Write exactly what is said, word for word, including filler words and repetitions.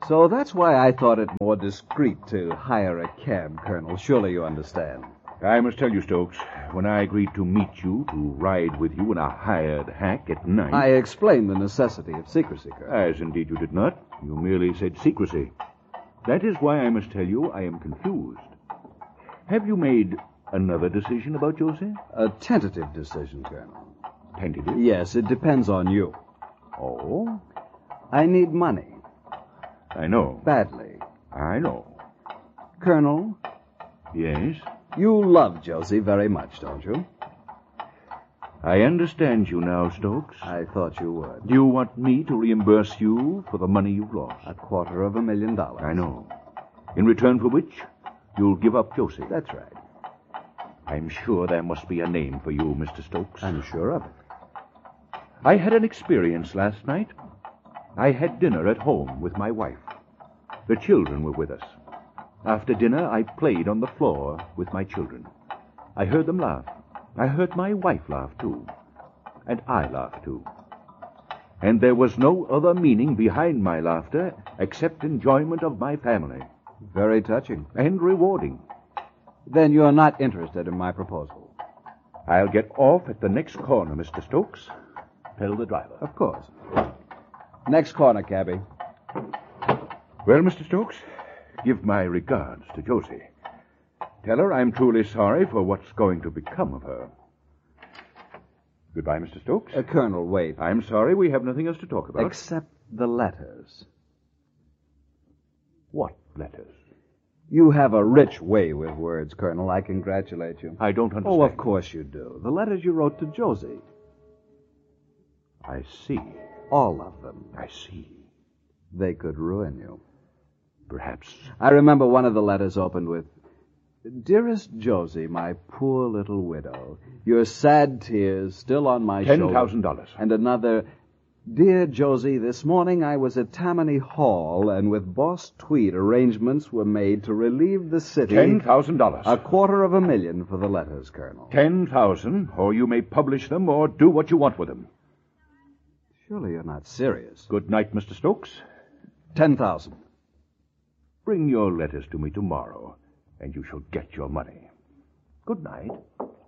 So that's why I thought it more discreet to hire a cab, Colonel. Surely you understand. I must tell you, Stokes, when I agreed to meet you, to ride with you in a hired hack at night... I explained the necessity of secrecy, Colonel. As indeed you did not. You merely said secrecy. That is why I must tell you I am confused. Have you made another decision about Josie? A tentative decision, Colonel. Tentative? Yes, it depends on you. Oh? I need money. I know. Badly. I know. Colonel? Yes? You love Josie very much, don't you? I understand you now, Stokes. I thought you would. Do you want me to reimburse you for the money you've lost? A quarter of a million dollars. I know. In return for which, you'll give up Josie. That's right. I'm sure there must be a name for you, Mister Stokes. I'm sure of it. I had an experience last night. I had dinner at home with my wife. The children were with us. After dinner, I played on the floor with my children. I heard them laugh. I heard my wife laugh, too. And I laughed, too. And there was no other meaning behind my laughter except enjoyment of my family. Very touching. And rewarding. Then you're not interested in my proposal. I'll get off at the next corner, Mister Stokes. Tell the driver. Of course. Next corner, cabby. Well, Mister Stokes, give my regards to Josie. Tell her I'm truly sorry for what's going to become of her. Goodbye, Mister Stokes. Uh, Colonel, wait. I'm sorry we have nothing else to talk about. Except the letters. What letters? You have a rich way with words, Colonel. I congratulate you. I don't understand. Oh, of course you do. The letters you wrote to Josie. I see. All of them. I see. They could ruin you. Perhaps. I remember one of the letters opened with, Dearest Josie, my poor little widow, your sad tears still on my shoulder. Ten thousand dollars. And another, Dear Josie, this morning I was at Tammany Hall, and with Boss Tweed arrangements were made to relieve the city... Ten thousand dollars. A quarter of a million for the letters, Colonel. Ten thousand, or you may publish them or do what you want with them. Surely you're not serious. Good night, Mister Stokes. Ten thousand. Bring your letters to me tomorrow, and you shall get your money. Good night.